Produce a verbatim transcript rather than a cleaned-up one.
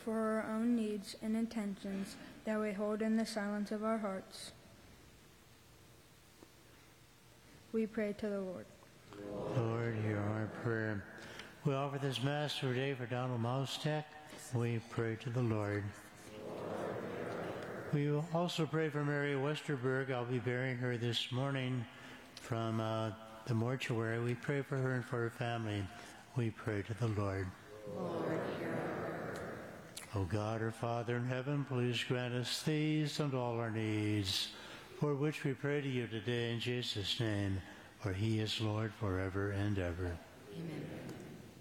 for our own needs and intentions that we hold in the silence of our hearts. We pray to the Lord. Lord, hear our prayer. We offer this Mass today for Donald Maustek. We pray to the Lord. We will also pray for Mary Westerberg. I'll be burying her this morning from uh, the mortuary. We pray for her and for her family. We pray to the Lord. Lord, hear our prayer. O God, our Father in heaven, please grant us these and all our needs, for which we pray to you today in Jesus' name, for he is Lord forever and ever. Amen.